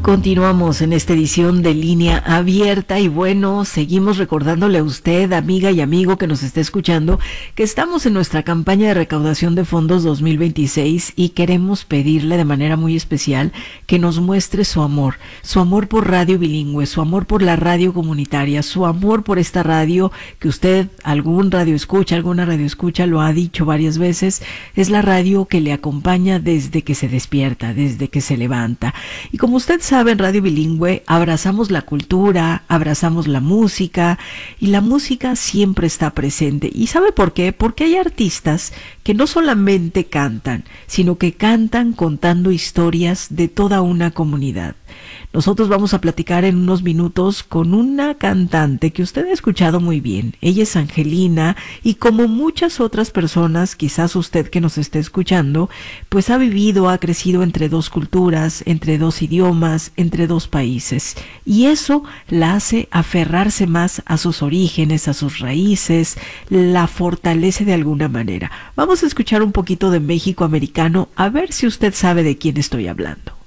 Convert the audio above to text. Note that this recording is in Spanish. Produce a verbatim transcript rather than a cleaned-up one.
Continuamos en esta edición de Línea Abierta y bueno, seguimos recordándole a usted, amiga y amigo que nos está escuchando, que estamos en nuestra campaña de recaudación de fondos dos mil veintiséis y queremos pedirle de manera muy especial que nos muestre su amor, su amor por Radio Bilingüe, su amor por la radio comunitaria, su amor por esta radio que usted, algún radio escucha, alguna radio escucha, lo ha dicho varias veces, es la radio que le acompaña desde que se despierta, desde que se levanta. Y como usted sabe, en Radio Bilingüe abrazamos la cultura, abrazamos la música y la música siempre está presente. ¿Y sabe por qué? Porque hay artistas que no solamente cantan, sino que cantan contando historias de toda una comunidad. Nosotros vamos a platicar en unos minutos con una cantante que usted ha escuchado muy bien. Ella es Angelina y como muchas otras personas, quizás usted que nos esté escuchando, pues ha vivido, ha crecido entre dos culturas, entre dos idiomas, entre dos países. Y eso la hace aferrarse más a sus orígenes, a sus raíces, la fortalece de alguna manera. Vamos a escuchar un poquito de México americano, a ver si usted sabe de quién estoy hablando.